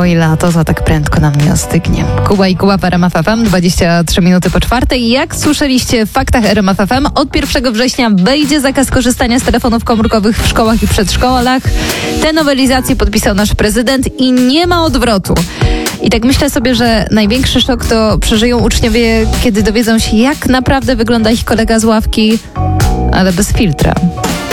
Oj, lato to tak prędko nam nie ostygnie. Kuba i Kuba w RMF FM, 23 minuty po 4. Jak słyszeliście w faktach RMF FM, od 1 września wejdzie zakaz korzystania z telefonów komórkowych w szkołach i przedszkolach. Te nowelizacje podpisał nasz prezydent i nie ma odwrotu. I tak myślę sobie, że największy szok to przeżyją uczniowie, kiedy dowiedzą się, jak naprawdę wygląda ich kolega z ławki, ale bez filtra.